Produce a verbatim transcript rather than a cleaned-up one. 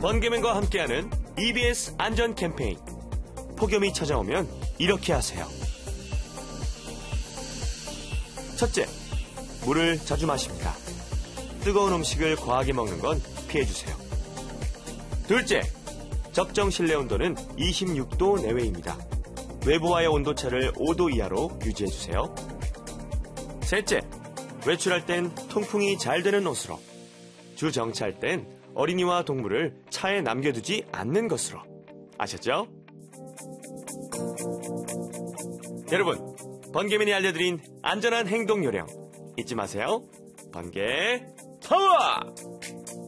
번개맨과 함께하는 이비에스 안전 캠페인. 폭염이 찾아오면 이렇게 하세요. 첫째, 물을 자주 마십니다. 뜨거운 음식을 과하게 먹는 건 피해주세요. 둘째, 적정 실내 온도는 이십육 도 내외입니다. 외부와의 온도차를 오 도 이하로 유지해주세요. 셋째, 외출할 땐 통풍이 잘 되는 옷으로. 주 정차할 땐 어린이와 동물을 차에 남겨두지 않는 것으로. 아셨죠? 여러분, 번개맨이 알려드린 안전한 행동 요령 잊지 마세요. 번개 파워!